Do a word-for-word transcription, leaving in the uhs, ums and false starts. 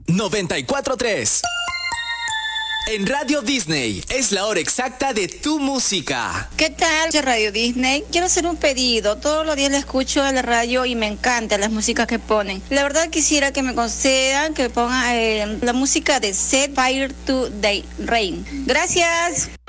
noventa y cuatro punto tres. En Radio Disney es la hora exacta de tu música. ¿Qué tal, Radio Disney? Quiero hacer un pedido. Todos los días la escucho en la radio y me encantan las músicas que ponen. La verdad quisiera que me concedan que pongan eh, la música de Set Fire to the Rain. Gracias.